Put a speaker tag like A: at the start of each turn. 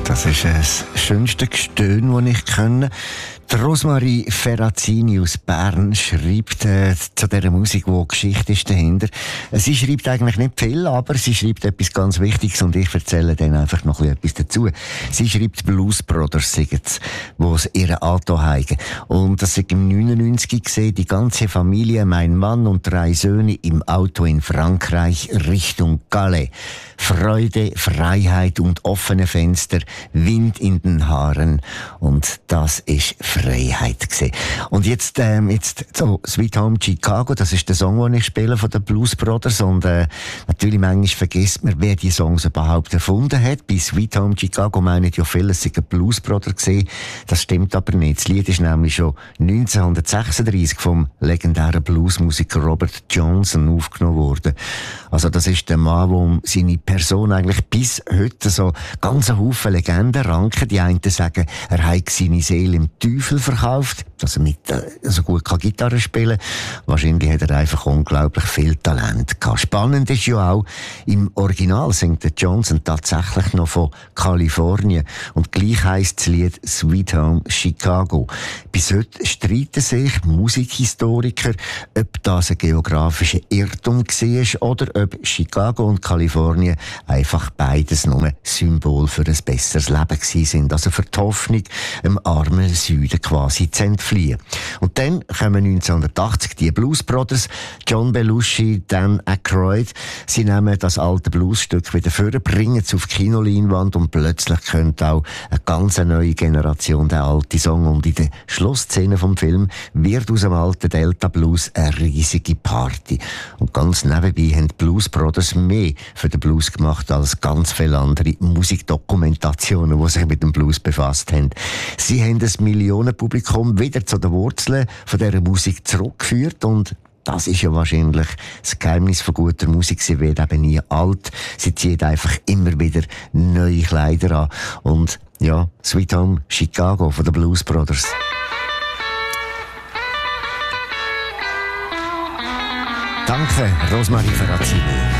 A: Das ist das schönste Gestöhn, das ich kenne. Die Rosmarie Ferrazzini aus Bern schreibt zu dieser Musik, wo Geschichte ist dahinter. Sie schreibt eigentlich nicht viel, aber sie schreibt etwas ganz Wichtiges und ich erzähle dann einfach noch etwas dazu. Sie schreibt Blues Brothers, singen's, wo es ihren Alto heigen. Und das ist im 99 gesehen, die ganze Familie, mein Mann und 3 Söhne im Auto in Frankreich Richtung Calais. Freude, Freiheit und offene Fenster, Wind in den Haaren. Und das ist Freiheit gewesen. Und jetzt so Sweet Home Chicago, das ist der Song, den ich spiele von den Blues Brothers. Und natürlich manchmal vergisst man, wer die Songs überhaupt erfunden hat. Bei Sweet Home Chicago meinen ja viele, es sind Blues Brother gewesen. Das stimmt aber nicht. Das Lied ist nämlich schon 1936 vom legendären Bluesmusiker Robert Johnson aufgenommen worden. Also das ist der Mann, der seine Person eigentlich bis heute so ganz einen Haufen Legenden ranken. Die einen sagen, er hat seine Seele im Teufel verkauft, dass er mit so gut Gitarre spielen kann. Wahrscheinlich hat er einfach unglaublich viel Talent gehabt. Spannend ist ja auch, im Original singt der Johnson tatsächlich noch von Kalifornien. Und gleich heisst das Lied Sweet Home Chicago. Bis heute streiten sich Musikhistoriker, ob das ein geografischer Irrtum war oder ob Chicago und Kalifornien einfach beides nur Symbol für ein besseres Leben gewesen sind. Also für die Hoffnung, im armen Süden quasi zu entfliehen. Und dann kommen 1980 die Blues Brothers, John Belushi, Dan Aykroyd. Sie nehmen das alte Bluesstück wieder vor, bringen es auf die Kinoleinwand und plötzlich könnte auch eine ganz neue Generation den alten Song. Und in der Schlussszene vom Film wird aus dem alten Delta Blues eine riesige Party. Und ganz nebenbei haben die Blues Brothers mehr für den Blues gemacht als ganz viele andere Musikdokumentationen, die sich mit dem Blues befasst haben. Sie haben das Millionenpublikum wieder zu den Wurzeln von dieser Musik zurückgeführt und das ist ja wahrscheinlich das Geheimnis von guter Musik. Sie wird eben nie alt. Sie zieht einfach immer wieder neue Kleider an. Und ja, Sweet Home Chicago von den Blues Brothers. Danke, Rosmarie Ferrazzini.